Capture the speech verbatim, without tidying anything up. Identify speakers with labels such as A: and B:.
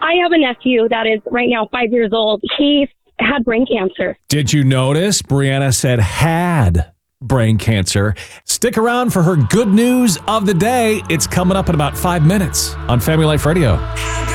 A: I have a nephew that is right now five years old. He had brain cancer.
B: Did you notice Brianna said had brain cancer? Stick around for her good news of the day. It's coming up in about five minutes on Family Life Radio.